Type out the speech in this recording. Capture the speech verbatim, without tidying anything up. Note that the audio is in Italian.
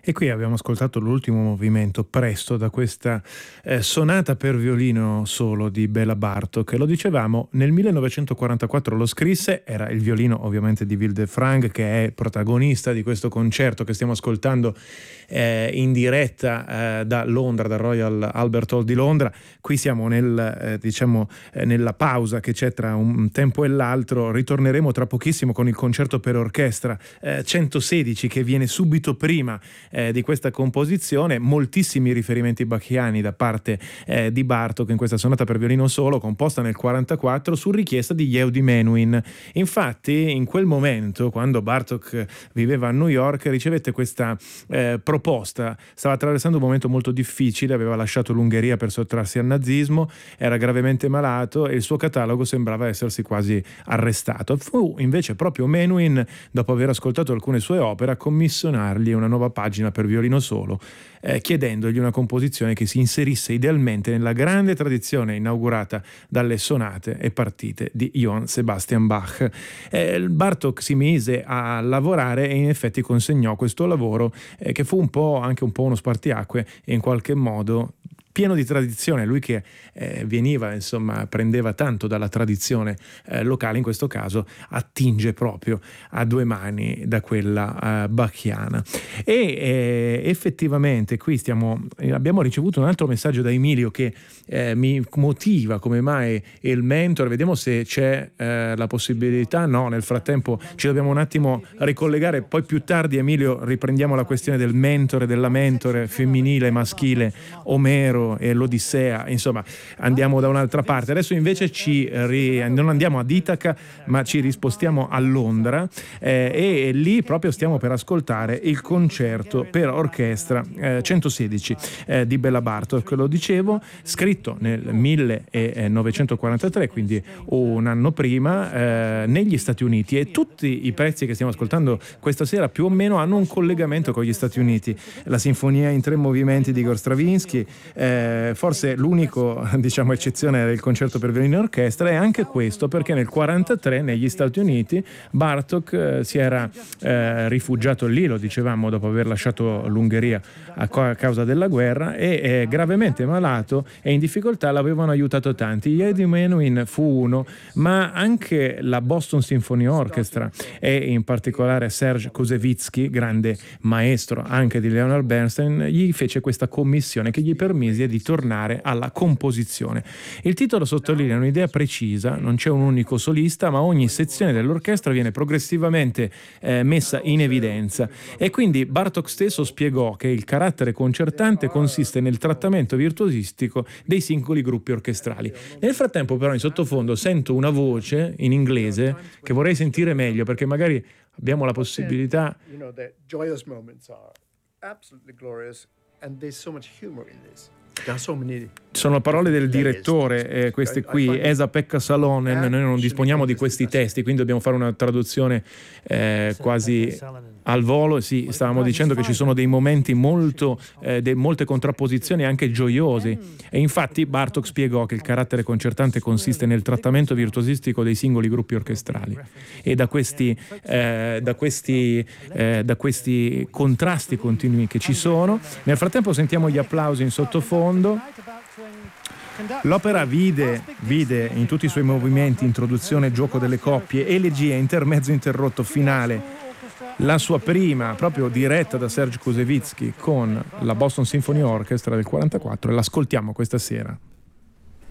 E qui abbiamo ascoltato l'ultimo movimento presto da questa eh, sonata per violino solo di Béla Bartók. Lo dicevamo, nel millenovecentoquarantaquattro lo scrisse, era il violino ovviamente di Wilde Frank, che è protagonista di questo concerto che stiamo ascoltando eh, in diretta eh, da Londra, dal Royal Albert Hall di Londra. Qui siamo nel, eh, diciamo, eh, nella pausa che c'è tra un tempo e l'altro. Ritorneremo tra pochissimo con il concerto per orchestra eh, centosedici, che viene subito prima Eh, di questa composizione, moltissimi riferimenti bachiani da parte eh, di Bartók in questa sonata per violino solo, composta nel quarantaquattro su richiesta di Yehudi Menuhin. Infatti in quel momento, quando Bartók viveva a New York, ricevette questa eh, proposta. Stava attraversando un momento molto difficile, aveva lasciato l'Ungheria per sottrarsi al nazismo, era gravemente malato e il suo catalogo sembrava essersi quasi arrestato. Fu invece proprio Menuhin, dopo aver ascoltato alcune sue opere, a commissionargli una nuova pagina per violino solo, eh, chiedendogli una composizione che si inserisse idealmente nella grande tradizione inaugurata dalle sonate e partite di Johann Sebastian Bach. Eh, Bartók si mise a lavorare e in effetti consegnò questo lavoro eh, che fu un po' anche un po' uno spartiacque e in qualche modo pieno di tradizione. Lui che eh, veniva, insomma, prendeva tanto dalla tradizione eh, locale, in questo caso attinge proprio a due mani da quella eh, bachiana. E eh, effettivamente qui stiamo, abbiamo ricevuto un altro messaggio da Emilio che eh, mi motiva come mai il mentore. Vediamo se c'è eh, la possibilità. No, nel frattempo ci dobbiamo un attimo ricollegare, poi più tardi, Emilio, riprendiamo la questione del mentore, della mentore femminile, maschile, Omero e l'Odissea, insomma andiamo da un'altra parte. Adesso invece ci ri... non andiamo ad Itaca, ma ci rispostiamo a Londra eh, e lì proprio stiamo per ascoltare il concerto per orchestra eh, centosedici eh, di Béla Bartók. Lo dicevo, scritto nel millenovecentoquarantatré, quindi un anno prima, eh, negli Stati Uniti, e tutti i pezzi che stiamo ascoltando questa sera più o meno hanno un collegamento con gli Stati Uniti. La sinfonia in tre movimenti di Igor Stravinsky, eh, forse l'unico, diciamo, eccezione era il concerto per violino e orchestra, e anche questo perché nel quarantatré negli Stati Uniti Bartók eh, si era eh, rifugiato lì, lo dicevamo, dopo aver lasciato l'Ungheria a, co- a causa della guerra, e è gravemente malato e in difficoltà. L'avevano aiutato tanti. Yehudi Menuhin fu uno, ma anche la Boston Symphony Orchestra e in particolare Serge Kouzevitsky, grande maestro anche di Leonard Bernstein, gli fece questa commissione che gli permise di tornare alla composizione. Il titolo sottolinea un'idea precisa: non c'è un unico solista, ma ogni sezione dell'orchestra viene progressivamente eh, messa in evidenza. E quindi Bartók stesso spiegò che il carattere concertante consiste nel trattamento virtuosistico dei singoli gruppi orchestrali. Nel frattempo però in sottofondo sento una voce in inglese che vorrei sentire meglio, perché magari abbiamo la possibilità. Sono parole del direttore, eh, queste qui, Esa-Pekka Salonen. Noi non disponiamo di questi testi, quindi dobbiamo fare una traduzione eh, quasi al volo. Sì, stavamo dicendo che ci sono dei momenti molto, eh, de, molte contrapposizioni anche gioiosi, e infatti Bartók spiegò che il carattere concertante consiste nel trattamento virtuosistico dei singoli gruppi orchestrali, e da questi, eh, da questi, eh, da questi contrasti continui che ci sono. Nel frattempo sentiamo gli applausi in sottofondo. L'opera vide, vide in tutti i suoi movimenti, introduzione, gioco delle coppie, elegia, intermezzo interrotto, finale, la sua prima proprio diretta da Serge Kouzevitsky con la Boston Symphony Orchestra del quarantaquattro, e l'ascoltiamo questa sera.